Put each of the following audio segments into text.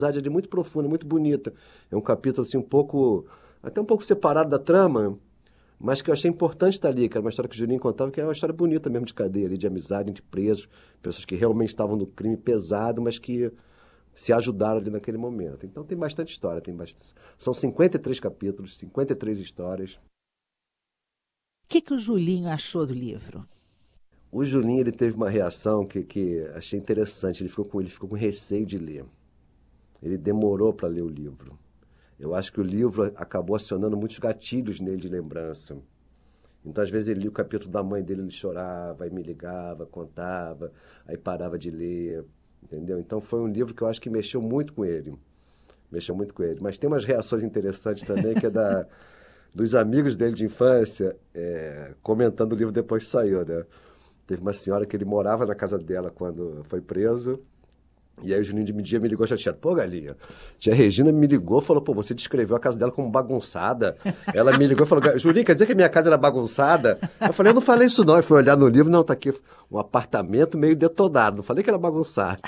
amizade muito profunda, muito bonita. É um capítulo assim até um pouco separado da trama, mas que eu achei importante estar ali, que era uma história que o Julinho contava, que é uma história bonita mesmo de cadeia, ali, de amizade entre presos, pessoas que realmente estavam no crime pesado, mas que se ajudaram ali naquele momento. Então tem bastante história, são 53 capítulos, 53 histórias. Que o Julinho achou do livro? O Julinho ele teve uma reação que achei interessante, ele ficou com receio de ler. Ele demorou para ler o livro. Eu acho que o livro acabou acionando muitos gatilhos nele de lembrança. Então, às vezes, ele lia o capítulo da mãe dele, ele chorava, aí me ligava, contava, aí parava de ler, entendeu? Então, foi um livro que eu acho que mexeu muito com ele. Mexeu muito com ele. Mas tem umas reações interessantes também, que é dos amigos dele de infância, comentando o livro depois que saiu, né? Teve uma senhora que ele morava na casa dela quando foi preso. E aí o Juninho de Media me ligou chateado. Pô, Galinha, tia Regina me ligou e falou, pô, você descreveu a casa dela como bagunçada. Ela me ligou e falou, Juninho, quer dizer que a minha casa era bagunçada? Eu falei, eu não falei isso não. E fui olhar no livro, não, tá aqui um apartamento meio detonado. Não falei que era bagunçado.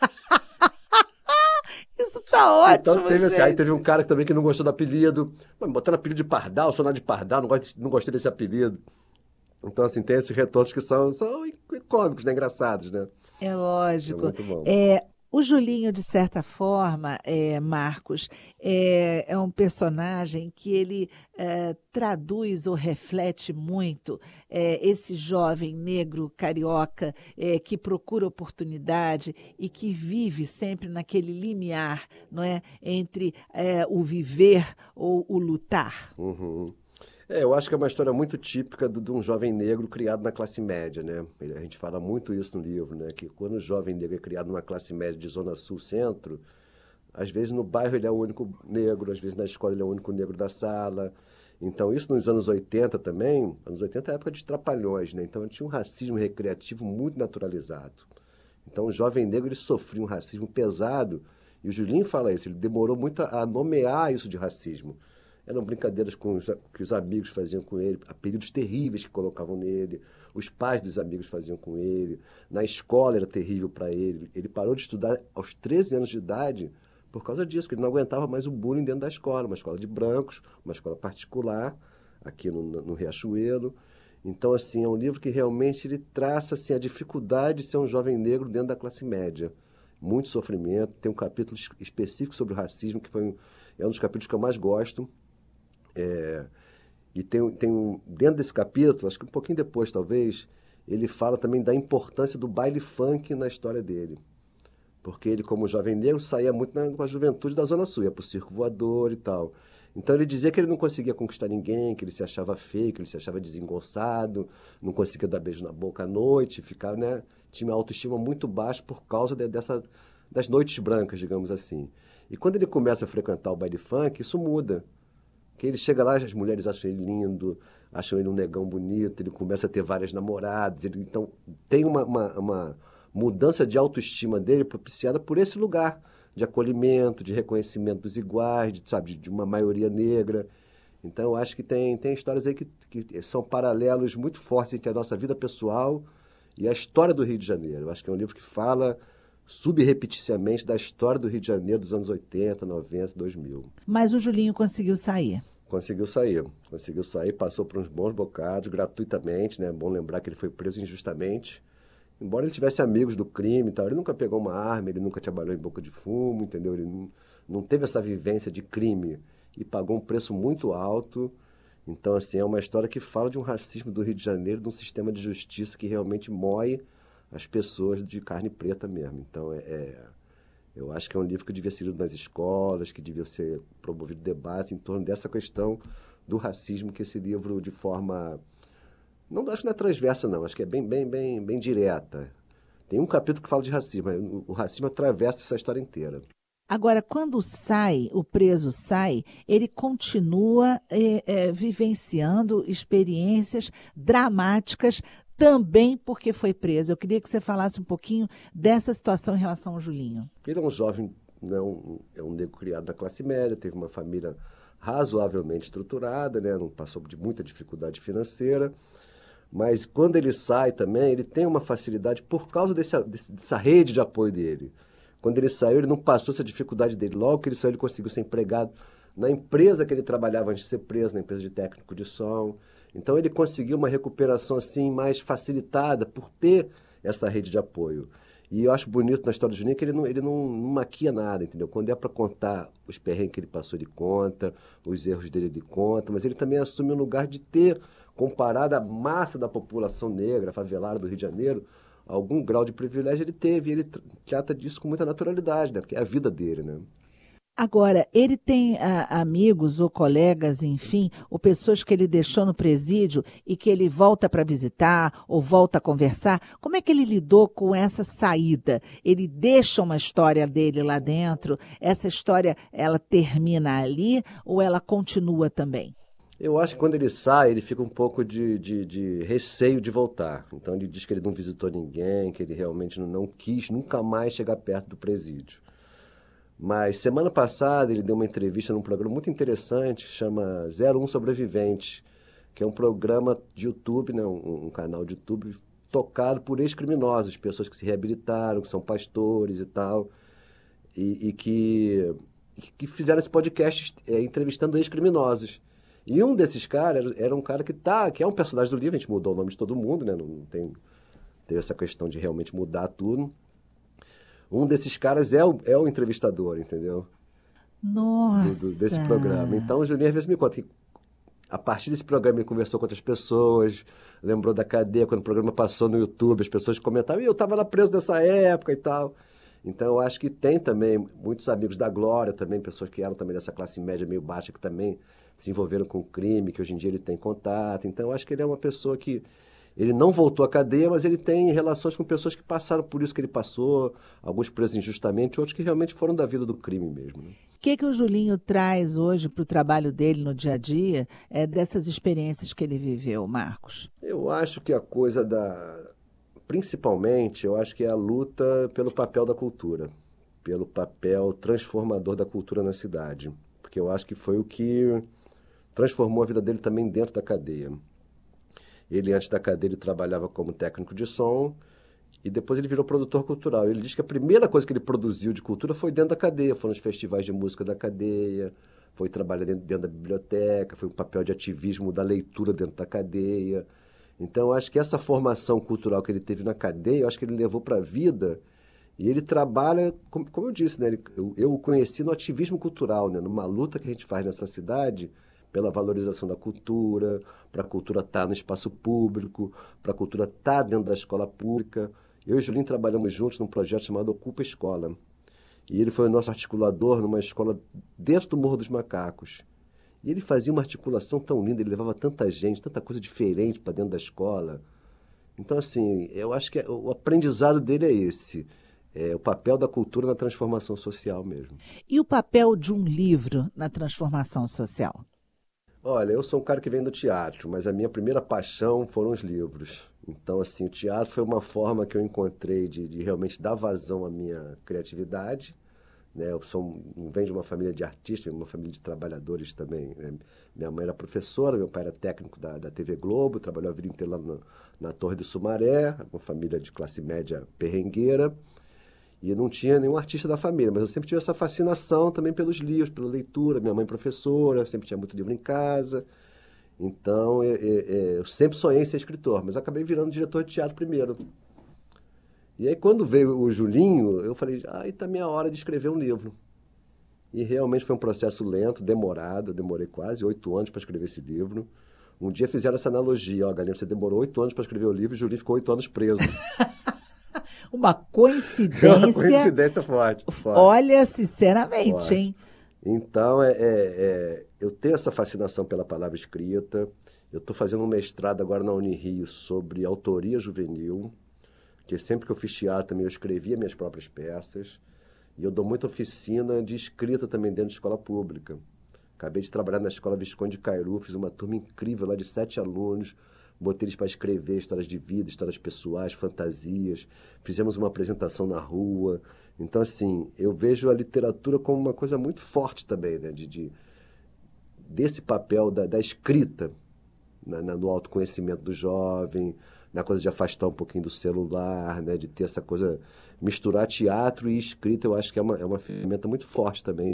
Isso tá Então ótimo, teve assim, aí teve um gente. cara também que não gostou do apelido. Mas botando apelido de Pardal, sou nada de Pardal, não gostei desse apelido. Então, assim, tem esses retornos que são cômicos, né? Engraçados, né? É É lógico. muito bom. O Julinho, de certa forma, Marcos, é um personagem que ele traduz ou reflete muito esse jovem negro carioca que procura oportunidade e que vive sempre naquele limiar, não é, entre o viver ou o lutar. Uhum. Eu acho que é uma história muito típica de um jovem negro criado na classe média, né? A gente fala muito isso no livro, né? Que quando o jovem negro é criado numa classe média de zona sul-centro, às vezes no bairro ele é o único negro, às vezes na escola ele é o único negro da sala. Então isso nos anos 80 também, anos 80 é a época de trapalhões, né? Então tinha um racismo recreativo muito naturalizado. Então o jovem negro ele sofria um racismo pesado, e o Julinho fala isso, ele demorou muito a nomear isso de racismo. Eram brincadeiras que os amigos faziam com ele, apelidos terríveis que colocavam nele, os pais dos amigos faziam com ele, na escola era terrível para ele. Ele parou de estudar aos 13 anos de idade por causa disso, porque ele não aguentava mais o bullying dentro da escola, uma escola de brancos, uma escola particular, aqui no Riachuelo. Então, assim, é um livro que realmente ele traça assim, a dificuldade de ser um jovem negro dentro da classe média. Muito sofrimento. Tem um capítulo específico sobre o racismo, é um dos capítulos que eu mais gosto. E dentro desse capítulo, acho que um pouquinho depois talvez, ele fala também da importância do baile funk na história dele. Porque ele, como jovem negro, saía muito com a juventude da Zona Sul, ia pro circo voador e tal. Então ele dizia que ele não conseguia conquistar ninguém, que ele se achava feio, que ele se achava desengonçado, não conseguia dar beijo na boca à noite, ficava, né? Tinha uma autoestima muito baixa por causa das noites brancas, digamos assim. E quando ele começa a frequentar o baile funk, isso muda. Que ele chega lá, as mulheres acham ele lindo, acham ele um negão bonito, ele começa a ter várias namoradas. Então, tem uma mudança de autoestima dele propiciada por esse lugar de acolhimento, de reconhecimento dos iguais, sabe, de uma maioria negra. Então, eu acho que tem histórias aí que são paralelos muito fortes entre a nossa vida pessoal e a história do Rio de Janeiro. Eu acho que é um livro que fala subrepeticiamente da história do Rio de Janeiro dos anos 80, 90, 2000. Mas o Julinho conseguiu sair. Conseguiu sair, passou por uns bons bocados, gratuitamente, né? É bom lembrar que ele foi preso injustamente. Embora ele tivesse amigos do crime e tal, ele nunca pegou uma arma, ele nunca trabalhou em boca de fumo, entendeu? Ele não teve essa vivência de crime e pagou um preço muito alto. Então, assim, é uma história que fala de um racismo do Rio de Janeiro, de um sistema de justiça que realmente moe as pessoas de carne preta mesmo. Então, eu acho que é um livro que devia ser lido nas escolas, que devia ser promovido debate em torno dessa questão do racismo, que esse livro, de forma... Não acho que não é transversa, não. Acho que é bem direta. Tem um capítulo que fala de racismo. O racismo atravessa essa história inteira. Agora, quando sai, o preso sai, ele continua vivenciando experiências dramáticas também porque foi preso. Eu queria que você falasse um pouquinho dessa situação em relação ao Julinho. Ele é um jovem, não, é um negro criado na classe média, teve uma família razoavelmente estruturada, né? Não passou de muita dificuldade financeira. Mas quando ele sai também, ele tem uma facilidade por causa dessa rede de apoio dele. Quando ele saiu, ele não passou essa dificuldade dele. Logo que ele saiu, ele conseguiu ser empregado na empresa que ele trabalhava antes de ser preso, na empresa de técnico de som. Então ele conseguiu uma recuperação assim mais facilitada por ter essa rede de apoio. E eu acho bonito na história do Juninho que ele não maquia nada, entendeu? Quando é para contar os perrengues que ele passou, ele conta, os erros dele, ele conta, mas ele também assume um lugar de ter, comparado à massa da população negra, favelada do Rio de Janeiro, algum grau de privilégio ele teve, e ele trata disso com muita naturalidade, né? Porque é a vida dele, né? Agora, ele tem amigos ou colegas, enfim, ou pessoas que ele deixou no presídio e que ele volta para visitar ou volta a conversar. Como é que ele lidou com essa saída? Ele deixa uma história dele lá dentro? Essa história, ela termina ali ou ela continua também? Eu acho que quando ele sai, ele fica um pouco de receio de voltar. Então ele diz que ele não visitou ninguém, que ele realmente não quis nunca mais chegar perto do presídio. Mas semana passada ele deu uma entrevista num programa muito interessante, chama 01 Sobreviventes, que é um programa de YouTube, né, um canal de YouTube tocado por ex-criminosos, pessoas que se reabilitaram, que são pastores e tal, e que fizeram esse podcast entrevistando ex-criminosos. E um desses caras era um cara que é um personagem do livro, a gente mudou o nome de todo mundo, né, não tem essa questão de realmente mudar tudo. Um desses caras é o entrevistador, entendeu? Desse programa. Nossa! Então, o Juninho às vezes me conta que a partir desse programa ele conversou com outras pessoas, lembrou da cadeia, quando o programa passou no YouTube, as pessoas comentavam, eu estava lá preso nessa época e tal. Então, eu acho que tem também muitos amigos da Glória, também pessoas que eram também dessa classe média meio baixa, que também se envolveram com o crime, que hoje em dia ele tem contato. Então, eu acho que ele é uma pessoa que ele não voltou à cadeia, mas ele tem relações com pessoas que passaram por isso que ele passou, alguns presos injustamente, outros que realmente foram da vida do crime mesmo, né? O que o Julinho traz hoje para o trabalho dele no dia a dia, dessas experiências que ele viveu, Marcos? Eu acho que a coisa principalmente, eu acho que é a luta pelo papel da cultura, pelo papel transformador da cultura na cidade, porque eu acho que foi o que transformou a vida dele também dentro da cadeia. Ele, antes da cadeia, ele trabalhava como técnico de som e depois ele virou produtor cultural. Ele diz que a primeira coisa que ele produziu de cultura foi dentro da cadeia, foram os festivais de música da cadeia, foi trabalhar dentro da biblioteca, foi um papel de ativismo da leitura dentro da cadeia. Então, eu acho que essa formação cultural que ele teve na cadeia, eu acho que ele levou para a vida e ele trabalha, como eu disse, né? Eu o conheci no ativismo cultural, né? Numa luta que a gente faz nessa cidade pela valorização da cultura, para a cultura estar no espaço público, para a cultura estar dentro da escola pública. Eu e o Julinho trabalhamos juntos num projeto chamado Ocupa Escola. E ele foi o nosso articulador numa escola dentro do Morro dos Macacos. E ele fazia uma articulação tão linda, ele levava tanta gente, tanta coisa diferente para dentro da escola. Então, assim, eu acho que o aprendizado dele é esse. É o papel da cultura na transformação social mesmo. E o papel de um livro na transformação social? Olha, eu sou um cara que vem do teatro, mas a minha primeira paixão foram os livros. Então, assim, o teatro foi uma forma que eu encontrei de realmente dar vazão à minha criatividade, né? Não venho de uma família de artistas, venho de uma família de trabalhadores também, né? Minha mãe era professora, meu pai era técnico da TV Globo, trabalhou a vida inteira lá na Torre do Sumaré, uma família de classe média perrengueira. E não tinha nenhum artista da família, mas eu sempre tive essa fascinação também pelos livros, pela leitura. Minha mãe professora, sempre tinha muito livro em casa. Então, eu sempre sonhei em ser escritor, mas acabei virando diretor de teatro primeiro. E aí, quando veio o Julinho, eu falei, aí tá minha hora de escrever um livro. E realmente foi um processo lento, demorado. Eu demorei quase 8 anos para escrever esse livro. Um dia fizeram essa analogia, ó, Galina, você demorou 8 anos para escrever o livro e o Julinho ficou 8 anos preso. Uma É uma coincidência. coincidência forte. Olha, sinceramente, Forte. hein? Então, eu tenho essa fascinação pela palavra escrita. Eu estou fazendo um mestrado agora na Unirio sobre autoria juvenil, que sempre que eu fiz teatro também eu escrevia minhas próprias peças. E eu dou muita oficina de escrita também dentro de escola pública. Acabei de trabalhar na Escola Visconde de Cairu, fiz uma turma incrível lá de 7 alunos, botei eles para escrever histórias de vida, histórias pessoais, fantasias, fizemos uma apresentação na rua. Então, assim, eu vejo a literatura como uma coisa muito forte também, né? Desse papel da escrita no autoconhecimento do jovem, na coisa de afastar um pouquinho do celular, né? De ter essa coisa, misturar teatro e escrita, eu acho que é uma ferramenta muito forte também